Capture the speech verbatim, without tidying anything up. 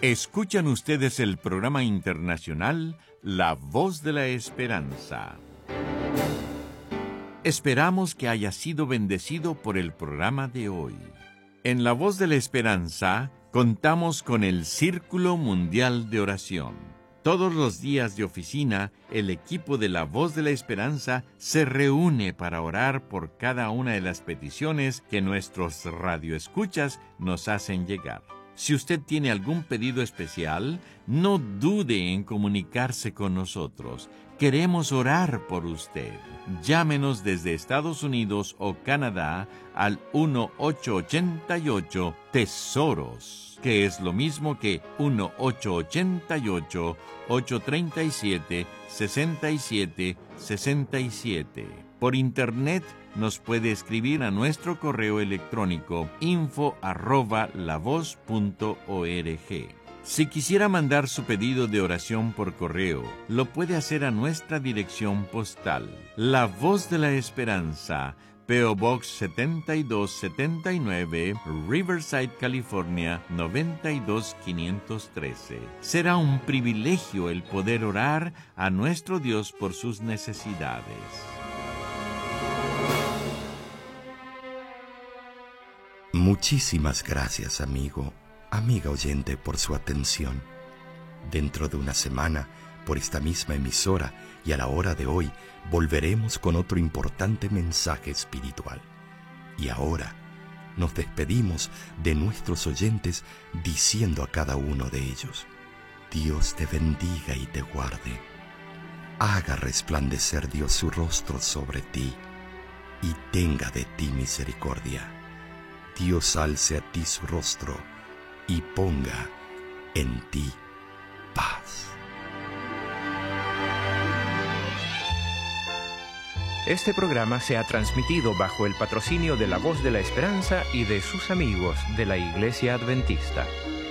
Escuchan ustedes el programa internacional La Voz de la Esperanza. Esperamos que haya sido bendecido por el programa de hoy. En La Voz de la Esperanza contamos con el Círculo Mundial de Oración. Todos los días de oficina, el equipo de La Voz de la Esperanza se reúne para orar por cada una de las peticiones que nuestros radioescuchas nos hacen llegar. Si usted tiene algún pedido especial, no dude en comunicarse con nosotros. Queremos orar por usted. Llámenos desde Estados Unidos o Canadá al uno ocho ocho ocho tesoros, que es lo mismo que uno ocho ocho ocho, ocho tres siete, seis siete seis siete. Por internet nos puede escribir a nuestro correo electrónico info arroba la voz punto org. Si quisiera mandar su pedido de oración por correo, lo puede hacer a nuestra dirección postal. La Voz de la Esperanza, P O Box setenta y dos setenta y nueve, Riverside, California, noventa y dos quinientos trece. Será un privilegio el poder orar a nuestro Dios por sus necesidades. Muchísimas gracias, amigo, amiga oyente, por su atención. Dentro de una semana, por esta misma emisora y a la hora de hoy, volveremos con otro importante mensaje espiritual. Y ahora nos despedimos de nuestros oyentes diciendo a cada uno de ellos: Dios te bendiga y te guarde. Haga resplandecer Dios su rostro sobre ti y tenga de ti misericordia. Dios alce a ti su rostro y ponga en ti paz. Este programa se ha transmitido bajo el patrocinio de La Voz de la Esperanza y de sus amigos de la Iglesia Adventista.